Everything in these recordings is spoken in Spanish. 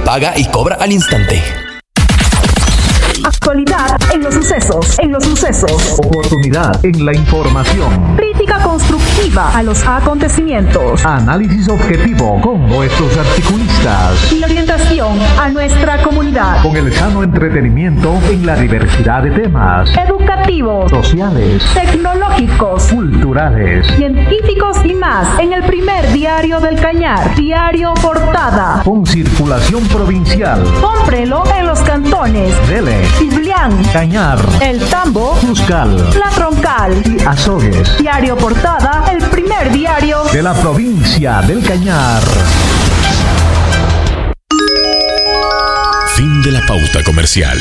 paga y cobra al instante. Actualidad en los sucesos. Oportunidad en la información. Crítica constructiva a los acontecimientos. Análisis objetivo con nuestros articulistas. Y orientación a nuestra comunidad. Con el sano entretenimiento en la diversidad de temas. Educativos, sociales, tecnológicos, culturales, científicos y más. En el primer diario del Cañar. Diario Portada. Con circulación provincial. Cómprelo en los cantones Vélez, Ciblián, Cañar, El Tambo, Cuscal, La Troncal y Azogues. Diario Portada, el primer diario de la provincia del Cañar. Fin de la pauta comercial.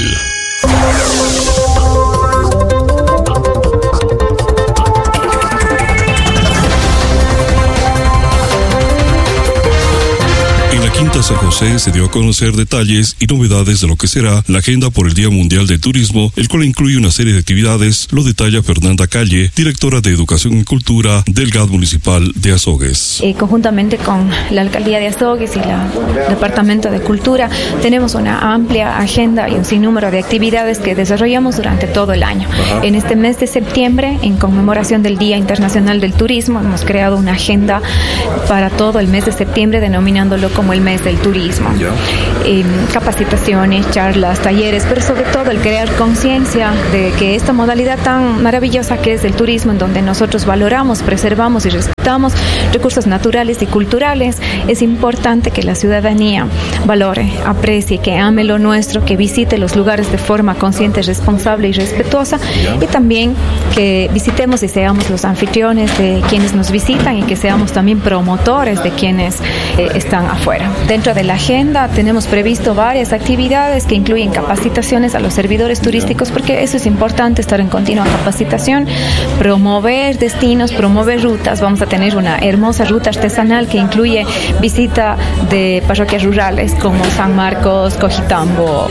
Quinta San José se dio a conocer detalles y novedades de lo que será la agenda por el Día Mundial del Turismo, el cual incluye una serie de actividades. Lo detalla Fernanda Calle, directora de Educación y Cultura del GAD Municipal de Azogues. Conjuntamente con la Alcaldía de Azogues y el Departamento de Cultura, tenemos una amplia agenda y un sinnúmero de actividades que desarrollamos durante todo el año. En este mes de septiembre, en conmemoración del Día Internacional del Turismo, hemos creado una agenda para todo el mes de septiembre, denominándolo como el mes del turismo. Capacitaciones, charlas, talleres, pero sobre todo el crear conciencia de que esta modalidad tan maravillosa que es el turismo, en donde nosotros valoramos, preservamos y respetamos recursos naturales y culturales, es importante que la ciudadanía valore, aprecie, que ame lo nuestro, que visite los lugares de forma consciente, responsable y respetuosa, y también que visitemos y seamos los anfitriones de quienes nos visitan y que seamos también promotores de quienes están afuera. Dentro de la agenda tenemos previsto varias actividades que incluyen capacitaciones a los servidores turísticos, porque eso es importante, estar en continua capacitación, promover destinos, promover rutas. Vamos a tener una hermosa ruta artesanal que incluye visita de parroquias rurales como San Marcos, Cojitambo,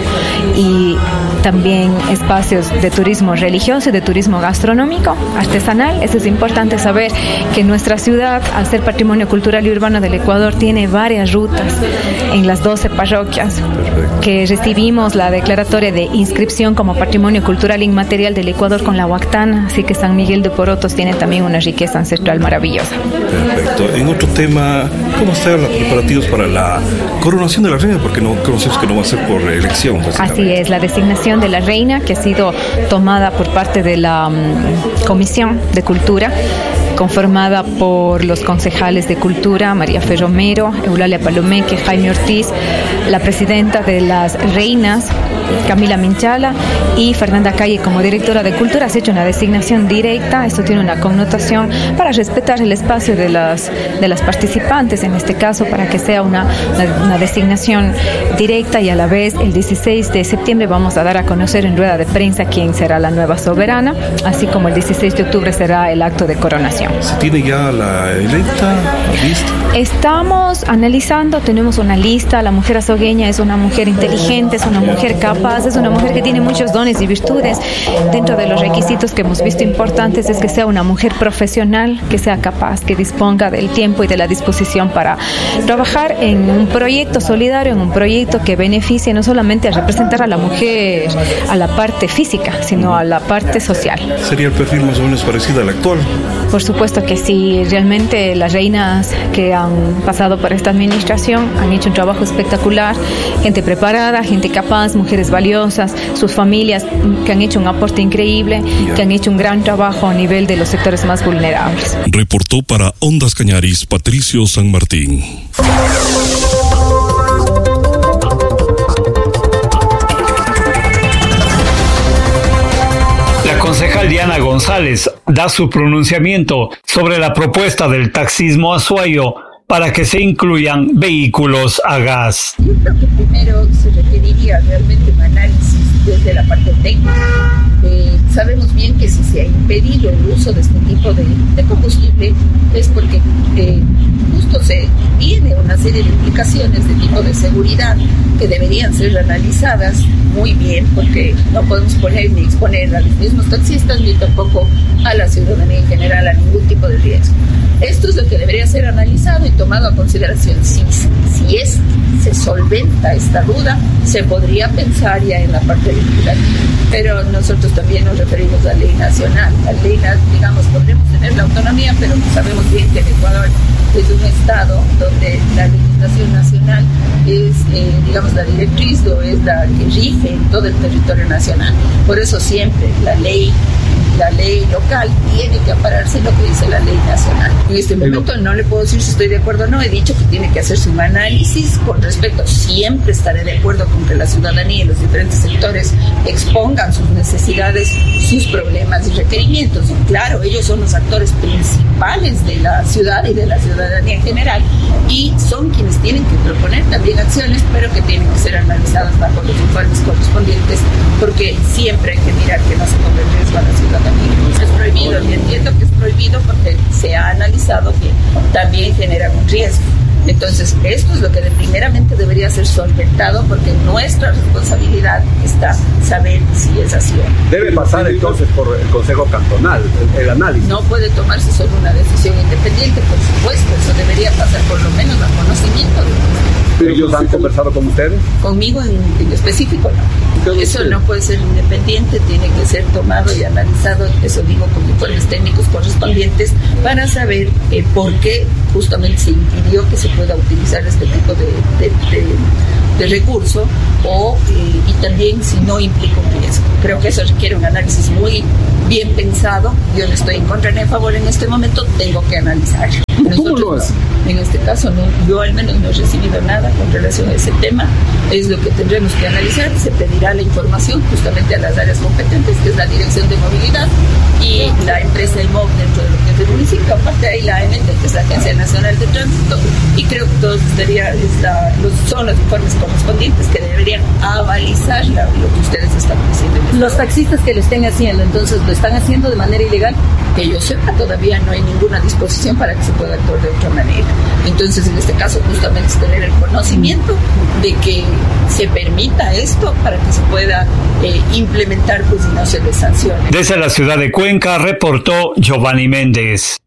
y también espacios de turismo religioso y de turismo gastronómico, artesanal. Eso es importante saber que nuestra ciudad, al ser patrimonio cultural y urbano del Ecuador, tiene varias rutas en las 12 parroquias. Perfecto. Que recibimos la declaratoria de inscripción como patrimonio cultural inmaterial del Ecuador con la Huactana, así que San Miguel de Porotos tiene también una riqueza ancestral maravillosa. Perfecto. En otro tema, ¿cómo están los preparativos para la coronación de la reina? Porque no conocemos que no va a ser por elección. Así es, la designación de la reina, que ha sido tomada por parte de la Comisión de Cultura, conformada por los concejales de Cultura, María Fe Romero, Eulalia Palomeque, Jaime Ortiz, la presidenta de las reinas, Camila Minchala, y Fernanda Calle como directora de Cultura. Se ha hecho una designación directa. Esto tiene una connotación para respetar el espacio de las participantes, en este caso, para que sea una designación directa, y a la vez el 16 de septiembre vamos a dar a conocer en rueda de prensa quién será la nueva soberana, así como el 16 de octubre será el acto de coronación. ¿Se tiene ya la electa, la lista? Estamos analizando, tenemos una lista. La mujer azogueña es una mujer inteligente, es una mujer capaz, es una mujer que tiene muchos dones y virtudes. Dentro de los requisitos que hemos visto importantes es que sea una mujer profesional, que sea capaz, que disponga del tiempo y de la disposición para trabajar en un proyecto solidario, en un proyecto que beneficie no solamente a representar a la mujer, a la parte física, sino a la parte social. ¿Sería el perfil más o menos parecido al actual? Por supuesto que sí. Realmente las reinas que han pasado por esta administración han hecho un trabajo espectacular, gente preparada, gente capaz, mujeres valiosas, sus familias que han hecho un aporte increíble, que han hecho un gran trabajo a nivel de los sectores más vulnerables. Reportó para Ondas Cañaris Patricio San Martín. La concejal Diana González da su pronunciamiento sobre la propuesta del taxismo azuayo para que se incluyan vehículos a gas. Yo creo que primero se requeriría realmente un análisis desde la parte técnica. Sabemos bien que si se ha impedido el uso de este tipo de combustible es porque justo se tiene una serie de implicaciones de tipo de seguridad que deberían ser analizadas muy bien, porque no podemos poner ni exponer a los mismos taxistas ni tampoco a la ciudadanía en general a ningún tipo de riesgo. Esto es lo que debería ser analizado y tomado a consideración. Si se solventa esta duda, se podría pensar ya en la parte legislativa. Pero nosotros también nos referimos a la ley nacional. La ley, digamos, podremos tener la autonomía, pero sabemos bien que el Ecuador es un estado donde la legislación nacional es, digamos, la directriz o es la que rige en todo el territorio nacional. Por eso siempre la ley local tiene que ampararse en lo que dice la ley nacional. En este momento no le puedo decir si estoy de acuerdo o no. He dicho que tiene que hacerse un análisis con respecto. Siempre estaré de acuerdo con que la ciudadanía y los diferentes sectores expongan sus necesidades, sus problemas y requerimientos. Y claro, ellos son los actores principales de la ciudad y de la ciudadanía en general, y son quienes tienen que proponer también acciones, pero que tienen que ser analizadas bajo los informes correspondientes, porque siempre hay que mirar que no se ponga en riesgo a la ciudadanía. Es prohibido, y entiendo que es prohibido porque se ha analizado que también genera un riesgo. Entonces, esto es lo que primeramente debería ser solventado, porque nuestra responsabilidad está saber si es así o no. Debe pasar entonces por el Consejo Cantonal, el análisis. No puede tomarse solo una decisión independiente, por supuesto, eso debería pasar por lo menos a conocimiento de los. ¿Pero ellos han conversado con ustedes? Conmigo en específico no. Eso no puede ser independiente, tiene que ser tomado y analizado, eso digo, con informes técnicos correspondientes, para saber por qué justamente se impidió que se pueda utilizar este tipo de recurso, y también si no implica un riesgo. Creo que eso requiere un análisis muy bien pensado. Yo no estoy en contra ni a favor en este momento, tengo que analizarlo. ¿Cómo lo hace? En este caso, no, yo al menos no he recibido nada con relación a ese tema. Es lo que tendremos que analizar. Se pedirá la información justamente a las áreas competentes, que es la Dirección de Movilidad y la empresa IMOV dentro de lo que es el municipio. Aparte hay la ANT, que es la Agencia Nacional de Tránsito, y creo que todos son los informes correspondientes que deberían avalizar lo que ustedes están diciendo. Los taxistas que lo estén haciendo, entonces, ¿lo están haciendo de manera ilegal? Que yo sepa, todavía no hay ninguna disposición para que se pueda actuar de otra manera. Entonces, en este caso, justamente es tener el conocimiento de que se permita esto para que se pueda implementar, pues, y no se les sancione. Desde la ciudad de Cuenca, reportó Giovanni Méndez.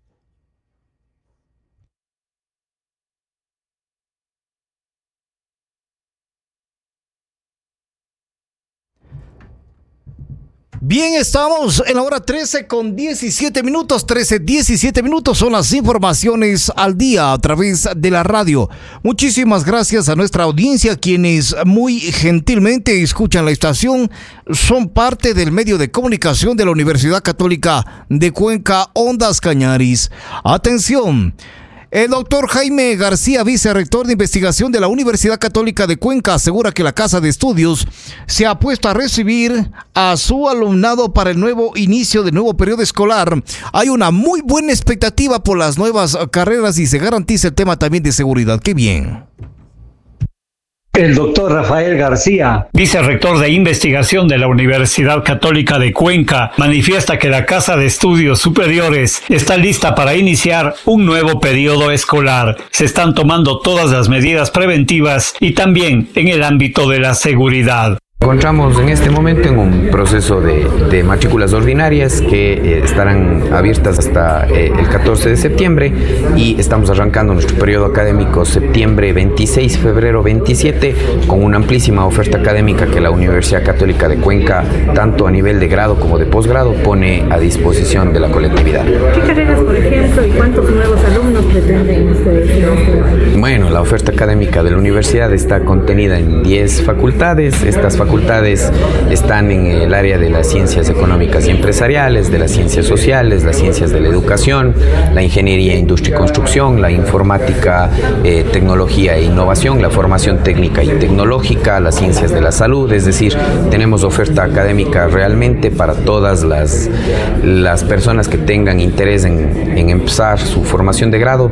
Bien, estamos en la hora 13 con 17 minutos, 13:17 minutos son las informaciones al día a través de la radio. Muchísimas gracias a nuestra audiencia, quienes muy gentilmente escuchan la estación, son parte del medio de comunicación de la Universidad Católica de Cuenca, Ondas Cañaris. Atención. El doctor Jaime García, vicerrector de investigación de la Universidad Católica de Cuenca, asegura que la Casa de Estudios se ha puesto a recibir a su alumnado para el nuevo inicio del nuevo periodo escolar. Hay una muy buena expectativa por las nuevas carreras y se garantiza el tema también de seguridad. ¡Qué bien! El doctor Rafael García, vicerrector de investigación de la Universidad Católica de Cuenca, manifiesta que la Casa de Estudios Superiores está lista para iniciar un nuevo periodo escolar. Se están tomando todas las medidas preventivas y también en el ámbito de la seguridad. Encontramos en este momento en un proceso de matrículas ordinarias que estarán abiertas hasta el 14 de septiembre y estamos arrancando nuestro periodo académico septiembre 26, febrero 27 con una amplísima oferta académica que la Universidad Católica de Cuenca, tanto a nivel de grado como de posgrado, pone a disposición de la colectividad. ¿Qué carreras, por ejemplo, y cuántos nuevos alumnos pretenden ustedes? Bueno, la oferta académica de la universidad está contenida en 10 facultades. Estas facultades están en el área de las ciencias económicas y empresariales, de las ciencias sociales, las ciencias de la educación, la ingeniería, industria y construcción, la informática, tecnología e innovación, la formación técnica y tecnológica, las ciencias de la salud. Es decir, tenemos oferta académica realmente para todas las personas que tengan interés en empezar su formación de grado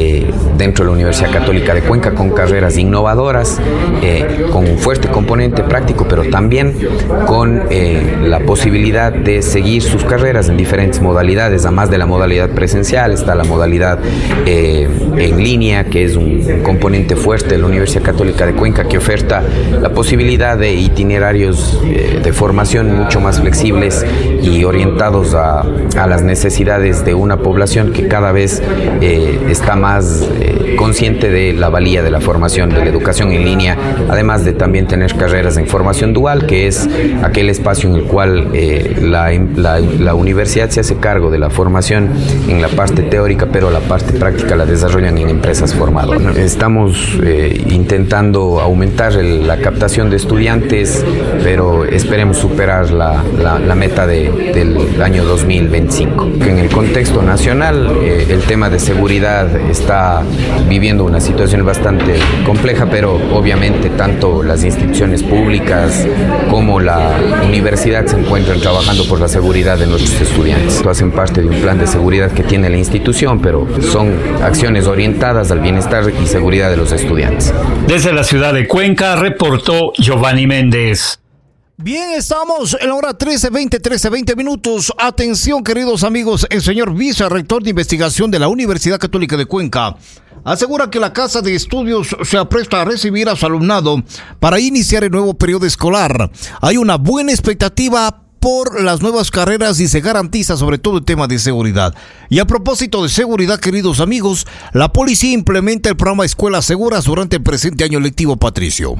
dentro de la Universidad Católica de Cuenca, con carreras innovadoras, con un fuerte componente práctico práctico, pero también con la posibilidad de seguir sus carreras en diferentes modalidades. Además de la modalidad presencial, está la modalidad en línea, que es un componente fuerte de la Universidad Católica de Cuenca, que oferta la posibilidad de itinerarios de formación mucho más flexibles y orientados a las necesidades de una población que cada vez está más consciente de la valía de la formación, de la educación en línea, además de también tener carreras en formación dual, que es aquel espacio en el cual la universidad se hace cargo de la formación en la parte teórica, pero la parte práctica la desarrollan en empresas formadoras. Estamos intentando aumentar la captación de estudiantes, pero esperemos superar la meta del año 2025. En el contexto nacional, el tema de seguridad está viviendo una situación bastante compleja, pero obviamente tanto las instituciones públicas como la universidad se encuentran trabajando por la seguridad de nuestros estudiantes. Esto hacen parte de un plan de seguridad que tiene la institución, pero son acciones orientadas al bienestar y seguridad de los estudiantes. Desde la ciudad de Cuenca reportó Giovanni Méndez. Bien, estamos en la hora 13:20 minutos. Atención, queridos amigos, el señor vicerrector de investigación de la Universidad Católica de Cuenca asegura que la Casa de Estudios se apresta a recibir a su alumnado para iniciar el nuevo periodo escolar. Hay una buena expectativa por las nuevas carreras y se garantiza sobre todo el tema de seguridad. Y a propósito de seguridad, queridos amigos, la policía implementa el programa Escuelas Seguras durante el presente año lectivo, Patricio.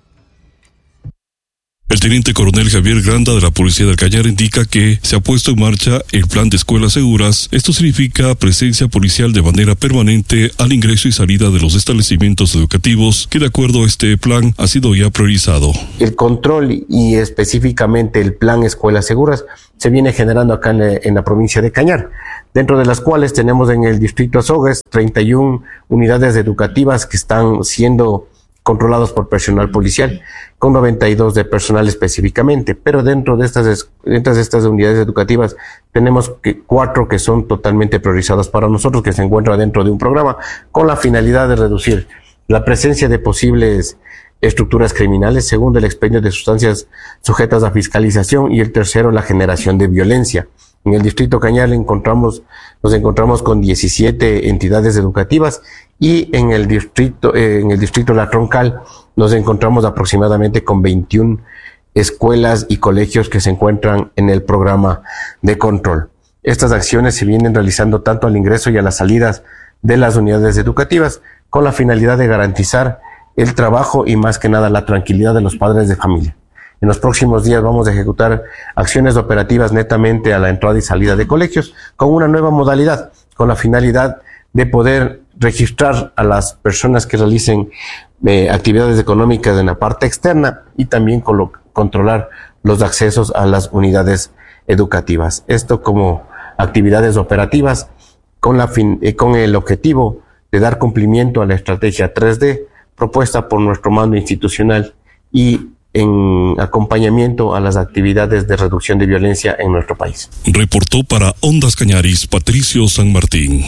El teniente coronel Javier Granda de la Policía del Cañar indica que se ha puesto en marcha el plan de escuelas seguras. Esto significa presencia policial de manera permanente al ingreso y salida de los establecimientos educativos, que de acuerdo a este plan ha sido ya priorizado. El control y específicamente el plan Escuelas Seguras se viene generando acá en la provincia de Cañar, dentro de las cuales tenemos en el distrito Azogues 31 unidades educativas que están siendo controlados por personal policial, con 92 de personal específicamente, pero dentro de estas unidades educativas tenemos 4 que son totalmente priorizadas para nosotros, que se encuentran dentro de un programa con la finalidad de reducir la presencia de posibles estructuras criminales, segundo el expendio de sustancias sujetas a fiscalización y el tercero la generación de violencia. En el distrito Cañar nos encontramos con 17 entidades educativas y en el distrito La Troncal nos encontramos aproximadamente con 21 escuelas y colegios que se encuentran en el programa de control. Estas acciones se vienen realizando tanto al ingreso y a las salidas de las unidades educativas con la finalidad de garantizar el trabajo y más que nada la tranquilidad de los padres de familia. En los próximos días vamos a ejecutar acciones operativas netamente a la entrada y salida de colegios con una nueva modalidad, con la finalidad de poder registrar a las personas que realicen actividades económicas en la parte externa y también controlar los accesos a las unidades educativas. Esto como actividades operativas con el objetivo de dar cumplimiento a la estrategia 3D propuesta por nuestro mando institucional y en acompañamiento a las actividades de reducción de violencia en nuestro país. Reportó para Ondas Cañaris, Patricio San Martín.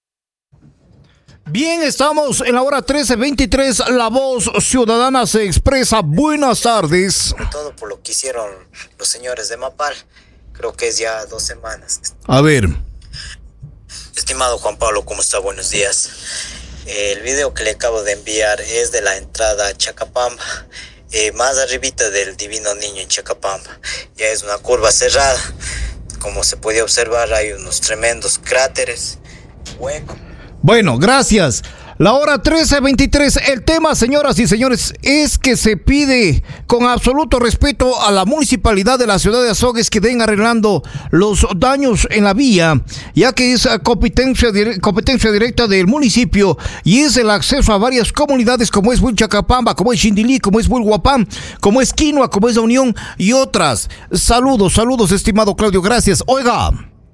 Bien, estamos en la hora 13:23. La Voz Ciudadana se expresa. Buenas tardes. Sobre todo por lo que hicieron los señores de Mapal. Creo que es ya 2 semanas. A ver. Estimado Juan Pablo, ¿cómo está? Buenos días. El video que le acabo de enviar es de la entrada a Chacapamba. Más arribita del Divino Niño en Chacapamba. Ya es una curva cerrada. Como se puede observar, hay unos tremendos cráteres, huecos. Bueno, gracias. La hora 13:23. El tema, señoras y señores, es que se pide con absoluto respeto a la municipalidad de la ciudad de Azogues que den arreglando los daños en la vía, ya que es competencia directa del municipio y es el acceso a varias comunidades como es Huilchacapamba, como es Xindilí, como es Huilhuapán, como es Quinua, como es La Unión y otras. Saludos, estimado Claudio, gracias. Oiga.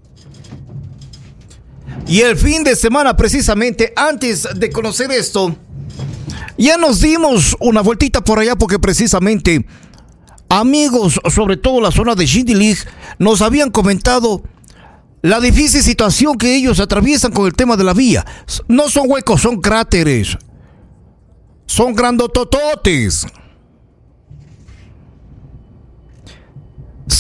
Y el fin de semana, precisamente, antes de conocer esto, ya nos dimos una vueltita por allá porque precisamente amigos, sobre todo la zona de Xindilí, nos habían comentado la difícil situación que ellos atraviesan con el tema de la vía. No son huecos, son cráteres. Son grandotototes.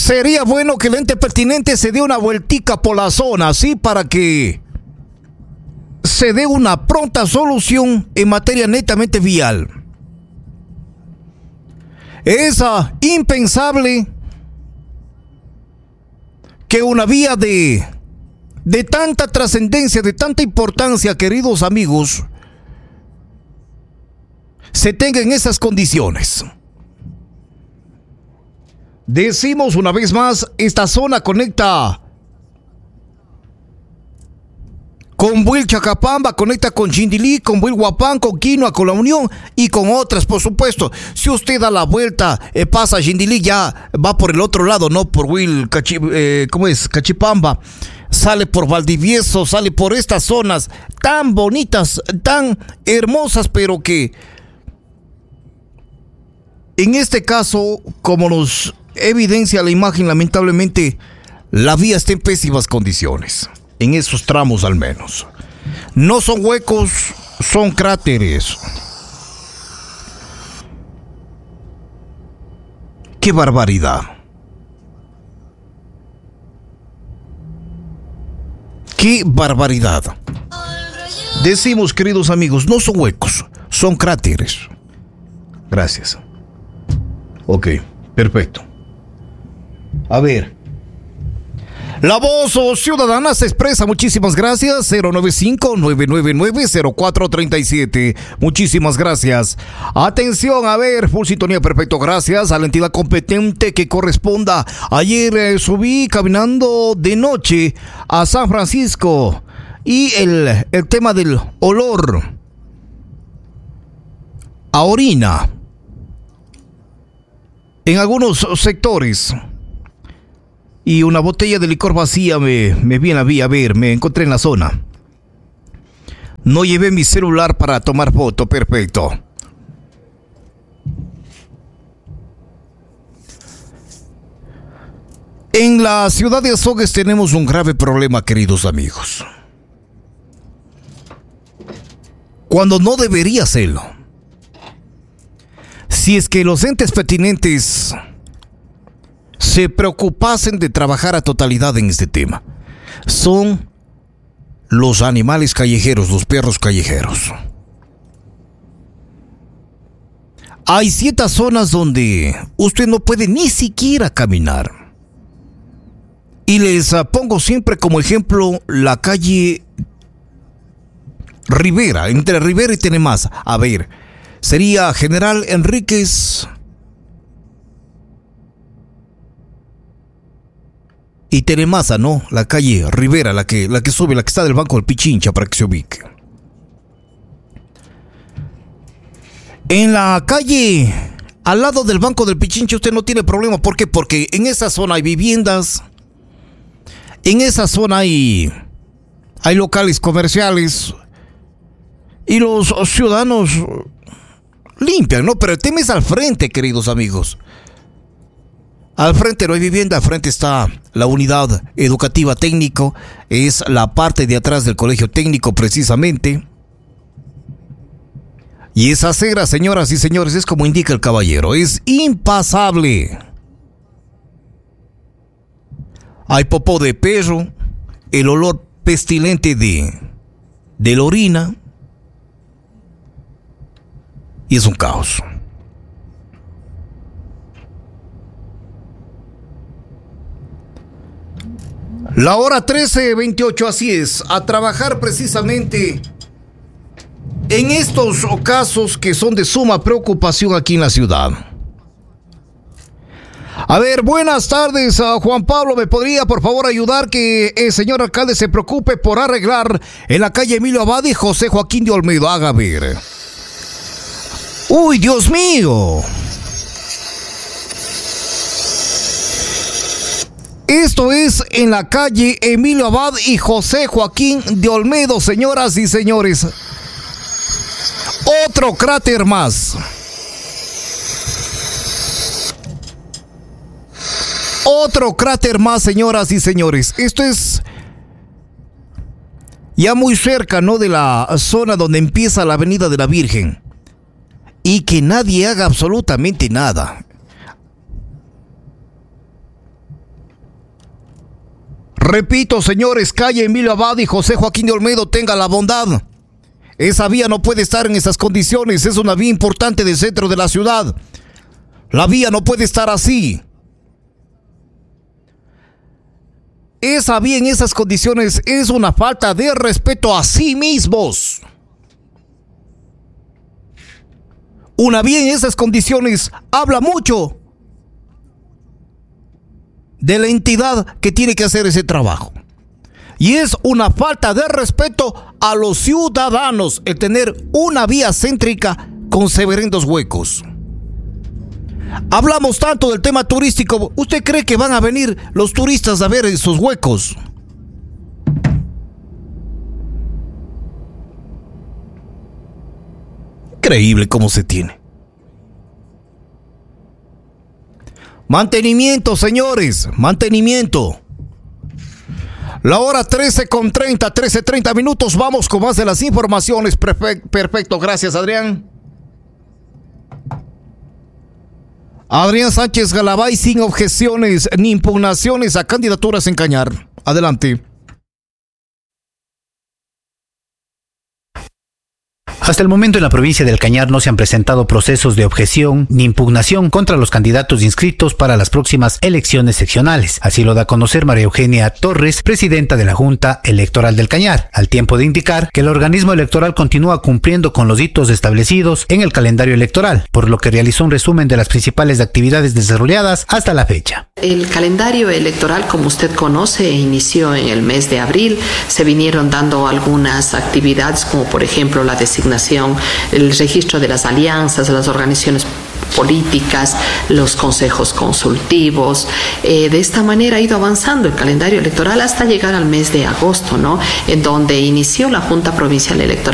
sería bueno que el ente pertinente se dé una vueltica por la zona, ¿sí? Para que se dé una pronta solución en materia netamente vial. Es impensable que una vía de tanta trascendencia, de tanta importancia, queridos amigos, se tenga en esas condiciones. Decimos una vez más, esta zona conecta con Buil Chacapamba, conecta con Chindilí, con Buil Huapán, con Quinoa, con La Unión y con otras, por supuesto. Si usted da la vuelta, pasa a Chindilí, ya va por el otro lado, no por Buil Cachipamba. Sale por Valdivieso, sale por estas zonas tan bonitas, tan hermosas, pero que en este caso, como nos evidencia la imagen, lamentablemente la vía está en pésimas condiciones, en esos tramos al menos. No son huecos, son cráteres. ¡Qué barbaridad! ¡Qué barbaridad! Decimos, queridos amigos, no son huecos, son cráteres. Gracias. Ok, perfecto. A ver. La voz ciudadana se expresa. Muchísimas gracias. 095-999-0437. Muchísimas gracias. Atención, a ver, full sintonía, perfecto. Gracias a la entidad competente que corresponda. Ayer subí caminando de noche a San Francisco y el tema del olor a orina en algunos sectores. Y una botella de licor vacía me viene a ver, me encontré en la zona. No llevé mi celular para tomar foto, perfecto. En la ciudad de Azogues tenemos un grave problema, queridos amigos. Cuando no debería serlo. Si es que los entes pertinentes se preocupasen de trabajar a totalidad en este tema, son los animales callejeros, los perros callejeros. Hay ciertas zonas donde usted no puede ni siquiera caminar. Y les pongo siempre como ejemplo la calle Rivera, entre Rivera y Tenemaza. A ver, sería General Enríquez y Tenemaza, ¿no? La calle Rivera, la que sube, la que está del Banco del Pichincha, para que se ubique. En la calle al lado del Banco del Pichincha usted no tiene problema. ¿Por qué? Porque en esa zona hay viviendas, en esa zona hay locales comerciales y los ciudadanos limpian, ¿no? Pero el tema es al frente, queridos amigos. Al frente no hay vivienda, al frente está la unidad educativa técnico, es la parte de atrás del colegio técnico precisamente. Y esa acera, señoras y señores, es como indica el caballero, es impasable. Hay popó de perro, el olor pestilente de la orina, y es un caos. La hora 13:28, así es, a trabajar precisamente en estos casos que son de suma preocupación aquí en la ciudad. A ver, buenas tardes, Juan Pablo, ¿me podría por favor ayudar que el señor alcalde se preocupe por arreglar en la calle Emilio Abad y José Joaquín de Olmedo? Haga ver. ¡Uy, Dios mío! Esto es en la calle Emilio Abad y José Joaquín de Olmedo, señoras y señores. Otro cráter más. Otro cráter más, señoras y señores. Esto es ya muy cerca, ¿no?, de la zona donde empieza la Avenida de la Virgen. Y que nadie haga absolutamente nada. Repito, señores, calle Emilio Abad y José Joaquín de Olmedo, tenga la bondad. Esa vía no puede estar en esas condiciones, es una vía importante del centro de la ciudad. La vía no puede estar así. Esa vía en esas condiciones es una falta de respeto a sí mismos. Una vía en esas condiciones habla mucho de la entidad que tiene que hacer ese trabajo. Y es una falta de respeto a los ciudadanos el tener una vía céntrica con severendos huecos. Hablamos tanto del tema turístico. ¿Usted cree que van a venir los turistas a ver esos huecos? Increíble cómo se tiene. Mantenimiento, señores, mantenimiento. La hora 13:30, 13:30 minutos. Vamos con más de las informaciones. Perfecto, gracias, Adrián. Adrián Sánchez Galabay, sin objeciones ni impugnaciones a candidaturas en Cañar. Adelante. Hasta el momento en la provincia del Cañar no se han presentado procesos de objeción ni impugnación contra los candidatos inscritos para las próximas elecciones seccionales. Así lo da a conocer María Eugenia Torres, presidenta de la Junta Electoral del Cañar, al tiempo de indicar que el organismo electoral continúa cumpliendo con los hitos establecidos en el calendario electoral, por lo que realizó un resumen de las principales actividades desarrolladas hasta la fecha. El calendario electoral, como usted conoce, inició en el mes de abril. Se vinieron dando algunas actividades, como por ejemplo la designación, el registro de las alianzas, de las organizaciones políticas, los consejos consultivos. De esta manera ha ido avanzando el calendario electoral hasta llegar al mes de agosto, ¿no? En donde inició la Junta Provincial Electoral